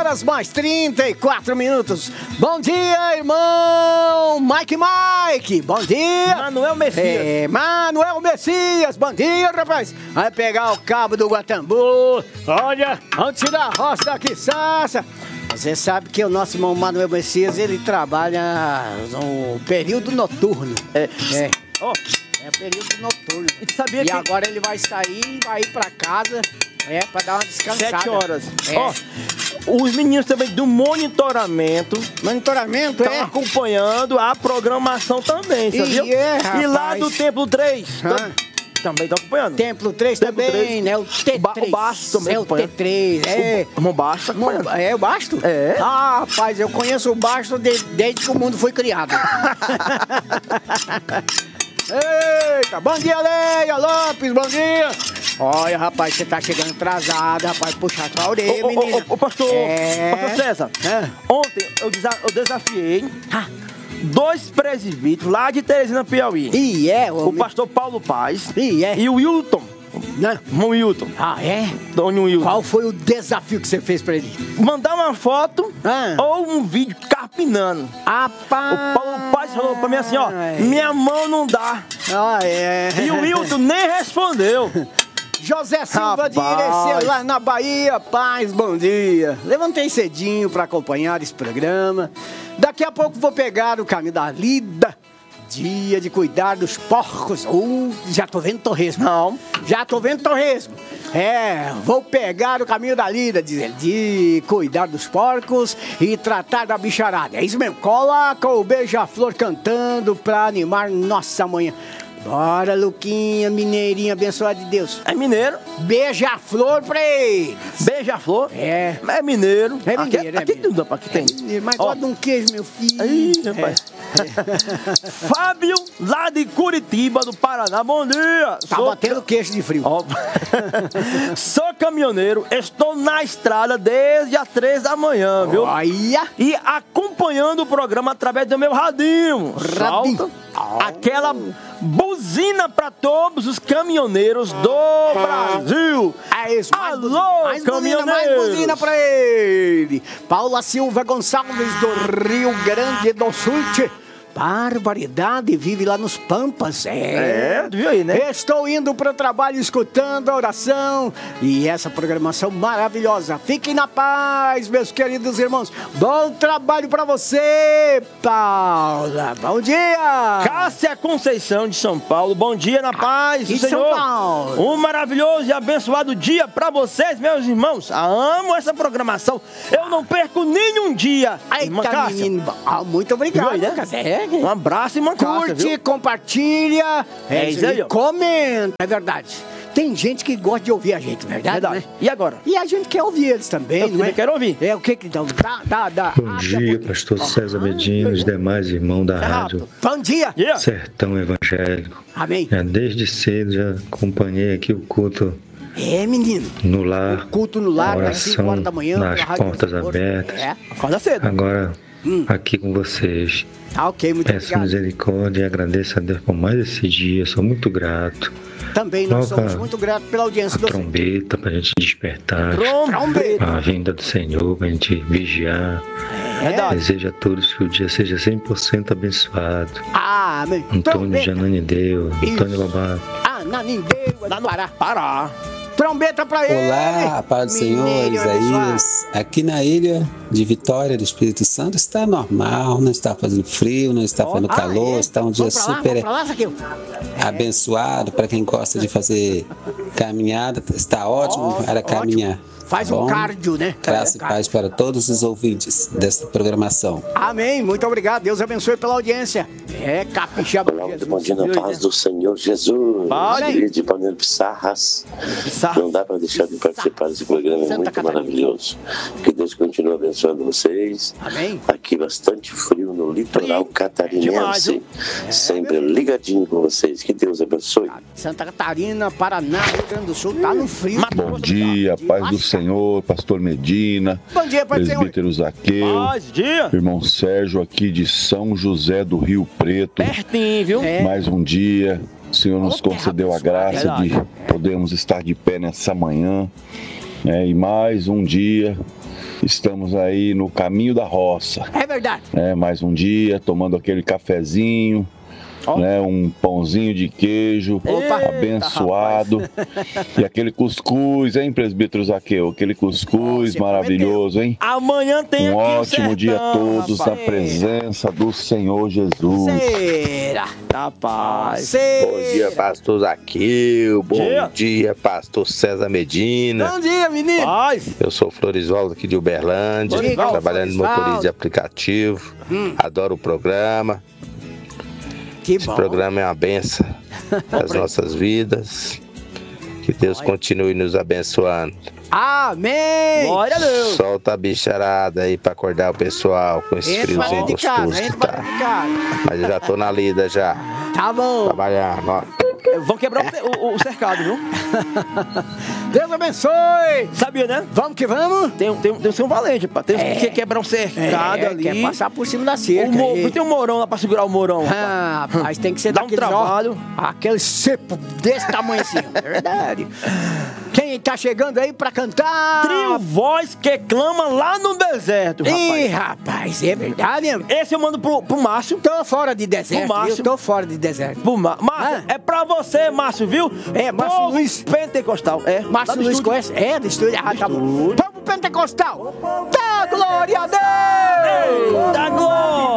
horas mais 34 minutos. Bom dia, irmão Mike. Bom dia. Manuel Messias. Manuel Messias. Bom dia, rapaz. Vai pegar o cabo do Guatambu. Olha, vamos tirar a roça daqui, Sassa. Você sabe que o nosso irmão Manuel Messias, ele trabalha no período noturno. É período noturno. E sabia que... agora ele vai sair, vai ir pra casa, pra dar uma descansada. 7 horas. Os meninos também do monitoramento. Monitoramento, estão acompanhando a programação também, sabia? E lá do Templo 3... Também estão acompanhando. Templo 3 também, 3. né? O T3. O Basto também o T3, O Basto acompanhando. É o Basto? É. Ah, rapaz, eu conheço o Basto desde que o mundo foi criado. Eita, bom dia, Leia Lopes, bom dia. Olha, rapaz, você tá chegando atrasado, rapaz, puxa a orelha, menina. Pastor César, ontem eu desafiei 2 presbíteros lá de Teresina, Piauí. O pastor Paulo Paz e o Wilton. Irmão Wilton. Dona Wilton. Qual foi o desafio que você fez pra ele? Mandar uma foto ou um vídeo carpinando. Rapaz. O Paulo Paz falou pra mim assim, minha mão não dá. E o Wilton nem respondeu. José Silva de Irecê, lá na Bahia. Paz, bom dia. Levantei cedinho pra acompanhar esse programa. Daqui a pouco vou pegar o caminho da lida. Dia de cuidar dos porcos. Já tô vendo torresmo. Já tô vendo torresmo. Vou pegar o caminho da lida, diz ele, de cuidar dos porcos e tratar da bicharada. É isso mesmo. Coloca o Beija-Flor cantando pra animar nossa manhã. Bora, Luquinha, mineirinho abençoado de Deus. É mineiro. Beija-Flor pra ele. Beija-Flor? É mineiro. É mineiro. Aqui tem. Mas gosta de um queijo, meu filho. Aí, rapaz. Fábio, lá de Curitiba, do Paraná. Bom dia. Tá batendo queijo de frio. Sou caminhoneiro, estou na estrada desde as 3 da manhã, viu? Olha. E acompanhando o programa através do meu radinho. Salta aquela buzina para todos os caminhoneiros do Brasil. É isso. Alô, caminhoneiros. Mais buzina pra ele. Paula Silva Gonçalves do Rio Grande do Sul. Barbaridade, vive lá nos Pampas. Viu aí, né? Estou indo para o trabalho escutando a oração e essa programação maravilhosa. Fiquem na paz, meus queridos irmãos. Bom trabalho para você, Paula. Bom dia. Cássia Conceição de São Paulo. Bom dia, na paz do Senhor. São Paulo. Um maravilhoso e abençoado dia para vocês, meus irmãos. Amo essa programação. Eu não perco nenhum dia. Eita, menino. Muito obrigado, viu aí, né? Cássia. Um abraço e uma curte, compartilha, isso aí, comenta, é verdade. Tem gente que gosta de ouvir a gente, verdade? Né? E agora? E a gente quer ouvir eles também, não é? Quero ouvir. O que então? Bom dia, pastor César Medina, os demais irmãos da rádio. Bom dia. Sertão Evangélico. Amém. Desde cedo já acompanhei aqui o culto. Menino. No lar. O culto no lar, oração, às 5 horas da manhã. nas portas abertas. Acorda cedo. Agora, aqui com vocês. Ok, muito Peço obrigado. misericórdia e agradeço a Deus por mais esse dia. Sou muito grato. Também nós somos muito gratos pela audiência do trombeta pra gente despertar. A vinda do Senhor, pra gente vigiar. Desejo a todos que o dia seja 100% abençoado. Amém. Antônio Jananideu, Antônio Lobato. Nanindeu, lá no Pará. Trombeta pra ele. Olá, paz do Senhor, Isaías. Aqui na ilha de Vitória do Espírito Santo está normal, não está fazendo frio, não está fazendo calor, está um dia super abençoado para quem gosta de fazer caminhada, está ótimo para caminhar. Faz um cardio, né? Graça e paz para todos os ouvintes desta programação. Amém, muito obrigado, Deus abençoe pela audiência. Capixaba. Olá, muito bom dia na paz do Senhor Jesus. De Panelo Pissarras. Não dá para deixar de participar desse programa, é muito maravilhoso. Que Deus continue abençoando vocês. Amém. Aqui bastante frio no litoral catarinense. Sempre ligadinho com vocês. Que Deus abençoe. Santa Catarina, Paraná, Rio Grande do Sul, tá no frio. Bom dia, paz do Senhor, pastor Medina. Bom dia, presbítero Zaqueu. Irmão Sérgio aqui de São José do Rio Preto. Pertinho, viu? Mais um dia. O Senhor nos concedeu a graça de podermos estar de pé nessa manhã. E mais um dia Estamos aí no caminho da roça. É verdade. Mais um dia, tomando aquele cafezinho. Né, um pãozinho de queijo. Opa, abençoado. E aquele cuscuz, hein, presbítero Zaqueu? Aquele cuscuz maravilhoso, hein? Amanhã tem um aqui ótimo dia a todos na presença do Senhor Jesus. Rapaz. Bom dia, pastor Zaqueu. Bom dia, pastor César Medina. Bom dia, menino. Eu sou o Florisvaldo aqui de Uberlândia, trabalhando no motorista de aplicativo. Adoro o programa. Esse programa é uma benção nas nossas vidas. Que Deus continue nos abençoando. Amém! Glória a Deus! Solta a bicharada aí pra acordar o pessoal com esse friozinho gostoso que tá. Mas eu já tô na lida já. Tá bom. Trabalhar, ó. Vão quebrar o cercado, viu? Deus abençoe! Sabia, né? Vamos que vamos? Tem um São Valente, pá. Tem que quebrar um cercado ali. Quer passar por cima da cerca. Tem um morão lá pra segurar o morão. Rapaz, tem que ser Dá um trabalho. Aquele cepo desse tamanho assim. Verdade. Quem tá chegando aí pra cantar? Trio Voz que clama lá no deserto, rapaz. Ih, rapaz, é verdade mesmo. Esse eu mando pro Márcio. Tô fora de deserto, Márcio. Eu tô fora de deserto. Márcio, é pra você, Márcio, viu? Márcio Luiz. Pentecostal, Márcio Luiz conhece? Do estúdio. Tá bom. Povo pentecostal. Dá glória a Deus! Dá glória!